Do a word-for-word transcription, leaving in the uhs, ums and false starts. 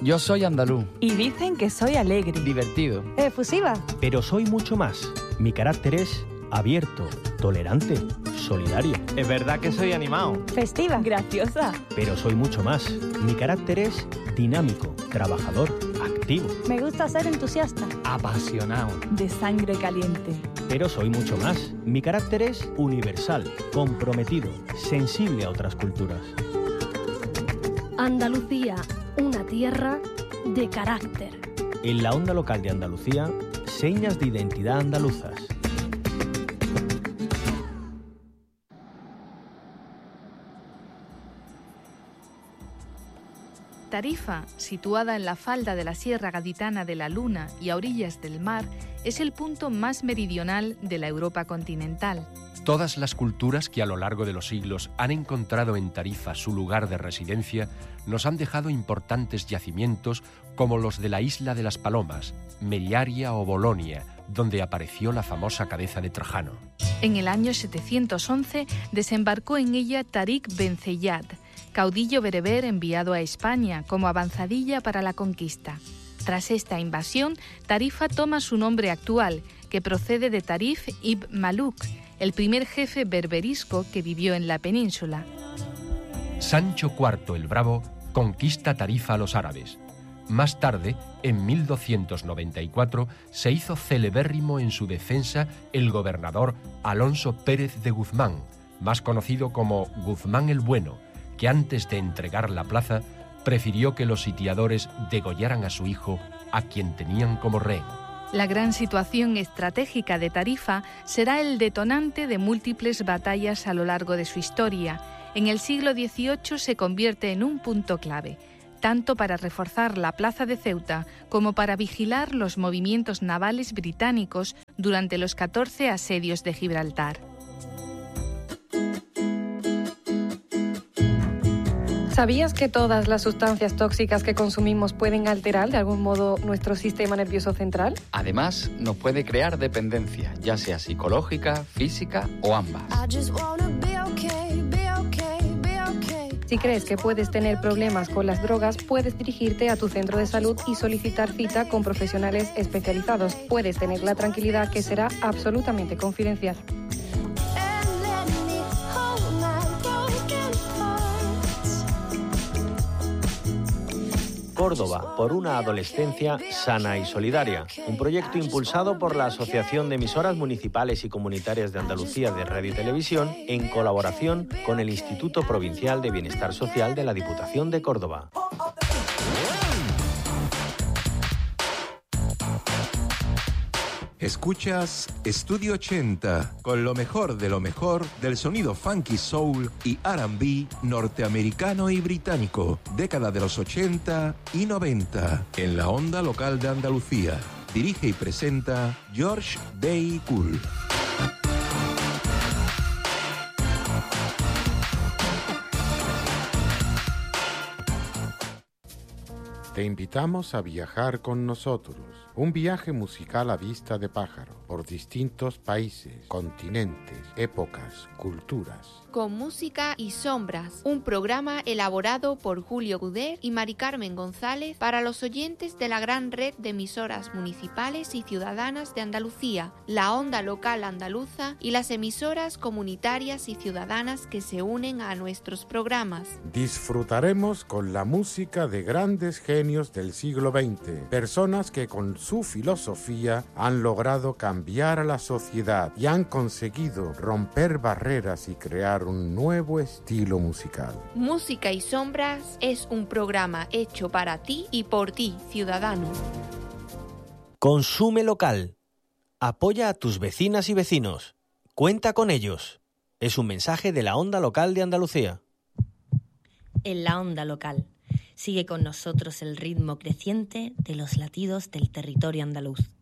Yo soy andaluz. Y dicen que soy alegre. Divertido. Efusiva. Pero soy mucho más. Mi carácter es abierto, tolerante, solidario. Es verdad que soy animado. Festiva. Graciosa. Pero soy mucho más. Mi carácter es dinámico, trabajador, activo. Me gusta ser entusiasta. Apasionado. De sangre caliente. Pero soy mucho más. Mi carácter es universal, comprometido, sensible a otras culturas. Andalucía, una tierra de carácter. En la onda local de Andalucía, señas de identidad andaluzas. Tarifa, situada en la falda de la Sierra Gaditana de la Luna y a orillas del mar, es el punto más meridional de la Europa continental. Todas las culturas que a lo largo de los siglos han encontrado en Tarifa su lugar de residencia nos han dejado importantes yacimientos como los de la Isla de las Palomas, Meriaria o Bolonia, donde apareció la famosa cabeza de Trajano. En el año setecientos once desembarcó en ella Tarik Ben Zeyad, caudillo bereber enviado a España como avanzadilla para la conquista. Tras esta invasión, Tarifa toma su nombre actual, que procede de Tarif ibn Maluk, el primer jefe berberisco que vivió en la península. Sancho cuarto el Bravo conquista Tarifa a los árabes. Más tarde, en mil doscientos noventa y cuatro, se hizo celebérrimo en su defensa el gobernador Alonso Pérez de Guzmán, más conocido como Guzmán el Bueno, que antes de entregar la plaza, prefirió que los sitiadores degollaran a su hijo, a quien tenían como rehén. La gran situación estratégica de Tarifa será el detonante de múltiples batallas a lo largo de su historia. En el siglo dieciocho se convierte en un punto clave, tanto para reforzar la plaza de Ceuta como para vigilar los movimientos navales británicos durante los catorce asedios de Gibraltar. ¿Sabías que todas las sustancias tóxicas que consumimos pueden alterar de algún modo nuestro sistema nervioso central? Además, nos puede crear dependencia, ya sea psicológica, física o ambas. Si crees que puedes tener problemas con las drogas, puedes dirigirte a tu centro de salud y solicitar cita con profesionales especializados. Puedes tener la tranquilidad que será absolutamente confidencial. Córdoba, por una adolescencia sana y solidaria. Un proyecto impulsado por la Asociación de Emisoras Municipales y Comunitarias de Andalucía de Radio y Televisión en colaboración con el Instituto Provincial de Bienestar Social de la Diputación de Córdoba. Escuchas Estudio ochenta, con lo mejor de lo mejor del sonido funky soul y R and B norteamericano y británico, década de los ochenta y noventa, en la onda local de Andalucía. Dirige y presenta George Day Cool. Te invitamos a viajar con nosotros. Un viaje musical a vista de pájaro por distintos países, continentes, épocas, culturas. Con música y sombras, un programa elaborado por Julio Guder y Mari Carmen González para los oyentes de la gran red de emisoras municipales y ciudadanas de Andalucía, la onda local andaluza y las emisoras comunitarias y ciudadanas que se unen a nuestros programas. Disfrutaremos con la música de grandes genios del siglo veinte, personas que con su filosofía han logrado cambiar a la sociedad y han conseguido romper barreras y crear un nuevo estilo musical. Música y Sombras es un programa hecho para ti y por ti, ciudadano. Consume local. Apoya a tus vecinas y vecinos. Cuenta con ellos. Es un mensaje de la Onda Local de Andalucía. En la Onda Local. Sigue con nosotros el ritmo creciente de los latidos del territorio andaluz.